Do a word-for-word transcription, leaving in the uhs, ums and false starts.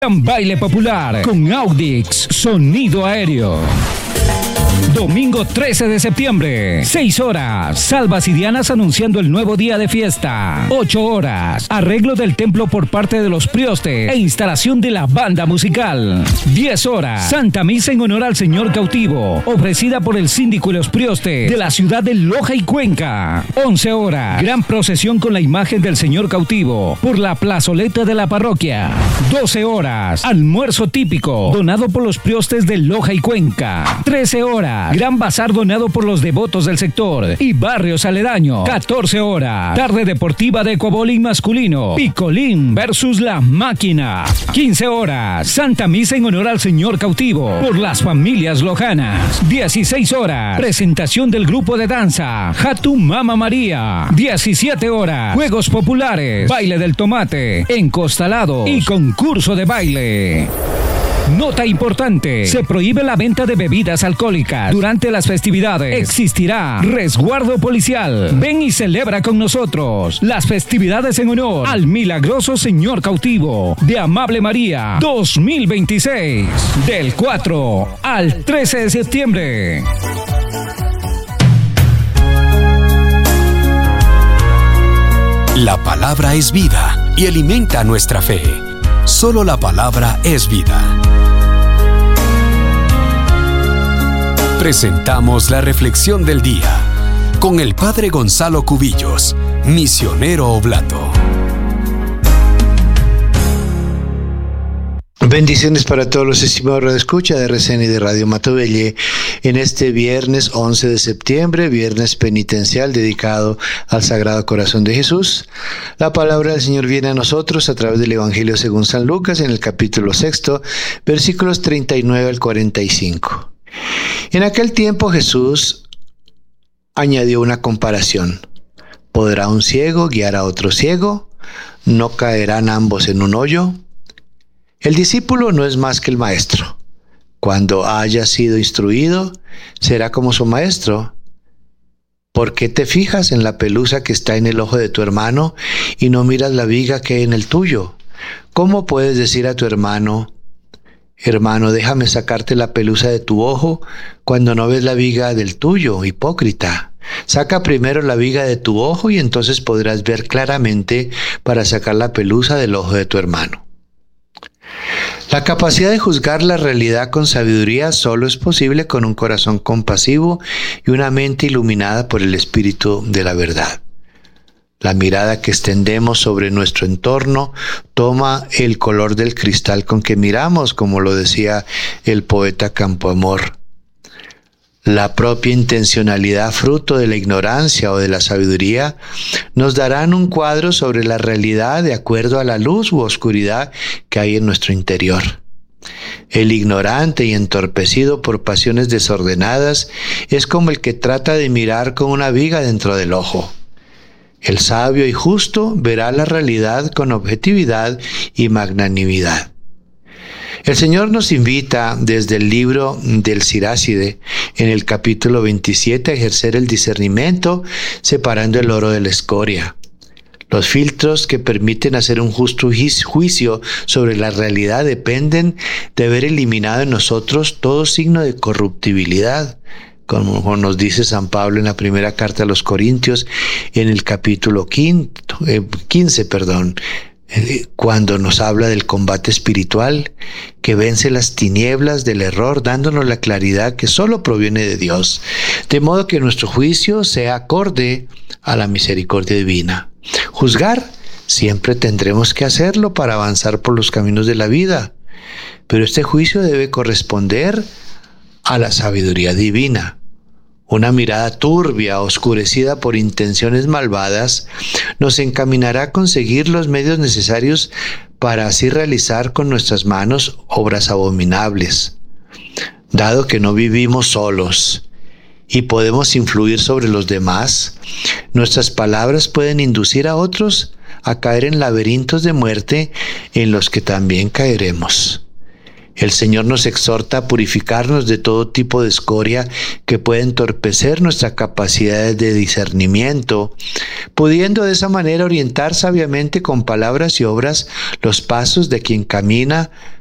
Baile popular con Audix, sonido aéreo. Domingo trece de septiembre, seis horas, Salvas y Dianas anunciando el nuevo día de fiesta. ocho horas, arreglo del templo por parte de los priostes e instalación de la banda musical. diez horas, Santa Misa en honor al Señor Cautivo, ofrecida por el síndico y los priostes de la ciudad de Loja y Cuenca. once horas, gran procesión con la imagen del Señor Cautivo por la plazoleta de la parroquia. doce horas, almuerzo típico, donado por los priostes de Loja y Cuenca. trece horas, gran bazar donado por los devotos del sector y barrios aledaños. catorce horas, tarde deportiva de ecuabolín masculino, Picolín versus La Máquina. quince horas, Santa Misa en honor al Señor Cautivo por las familias lojanas. dieciséis horas, presentación del grupo de danza Hatu Mama María. diecisiete horas, juegos populares, baile del tomate, encostalados y concurso de baile. Nota importante, se prohíbe la venta de bebidas alcohólicas durante las festividades. Existirá resguardo policial. Ven y celebra con nosotros las festividades en honor al milagroso Señor Cautivo de Amable María dos mil veintiséis, del cuatro al trece de septiembre. La palabra es vida y alimenta nuestra fe. Solo la palabra es vida. Presentamos la reflexión del día con el Padre Gonzalo Cubillos, misionero oblato. Bendiciones para todos los estimados radioescuchas de R C N y de Radio Matobelle en este viernes once de septiembre, viernes penitencial dedicado al Sagrado Corazón de Jesús. La palabra del Señor viene a nosotros a través del Evangelio según San Lucas en el capítulo sexto, versículos treinta y nueve al cuarenta y cinco. En aquel tiempo Jesús añadió una comparación. ¿Podrá un ciego guiar a otro ciego? ¿No caerán ambos en un hoyo? El discípulo no es más que el maestro. Cuando haya sido instruido, será como su maestro. ¿Por qué te fijas en la pelusa que está en el ojo de tu hermano y no miras la viga que hay en el tuyo? ¿Cómo puedes decir a tu hermano, hermano, déjame sacarte la pelusa de tu ojo cuando no ves la viga del tuyo, hipócrita? Saca primero la viga de tu ojo y entonces podrás ver claramente para sacar la pelusa del ojo de tu hermano. La capacidad de juzgar la realidad con sabiduría solo es posible con un corazón compasivo y una mente iluminada por el Espíritu de la verdad. La mirada que extendemos sobre nuestro entorno toma el color del cristal con que miramos, como lo decía el poeta Campoamor. La propia intencionalidad, fruto de la ignorancia o de la sabiduría, nos darán un cuadro sobre la realidad de acuerdo a la luz u oscuridad que hay en nuestro interior. El ignorante y entorpecido por pasiones desordenadas es como el que trata de mirar con una viga dentro del ojo. El sabio y justo verá la realidad con objetividad y magnanimidad. El Señor nos invita desde el libro del Siráside, en el capítulo veintisiete, a ejercer el discernimiento, separando el oro de la escoria. Los filtros que permiten hacer un justo juicio sobre la realidad dependen de haber eliminado en nosotros todo signo de corruptibilidad, como nos dice San Pablo en la primera carta a los Corintios, en el capítulo quince, perdón, cuando nos habla del combate espiritual que vence las tinieblas del error, dándonos la claridad que solo proviene de Dios, de modo que nuestro juicio sea acorde a la misericordia divina. Juzgar, siempre tendremos que hacerlo para avanzar por los caminos de la vida, pero este juicio debe corresponder a la sabiduría divina. Una mirada turbia, oscurecida por intenciones malvadas, nos encaminará a conseguir los medios necesarios para así realizar con nuestras manos obras abominables. Dado que no vivimos solos y podemos influir sobre los demás, nuestras palabras pueden inducir a otros a caer en laberintos de muerte en los que también caeremos. El Señor nos exhorta a purificarnos de todo tipo de escoria que puede entorpecer nuestras capacidades de discernimiento, pudiendo de esa manera orientar sabiamente con palabras y obras los pasos de quien camina